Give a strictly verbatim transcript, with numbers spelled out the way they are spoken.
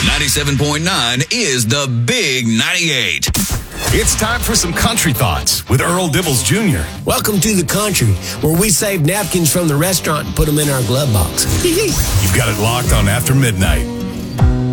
ninety-seven point nine is the Big ninety-eight. It's time for some country thoughts with Earl Dibbles Junior Welcome to the country, where we save napkins from the restaurant and put them in our glove box. You've got it locked on After Midnight.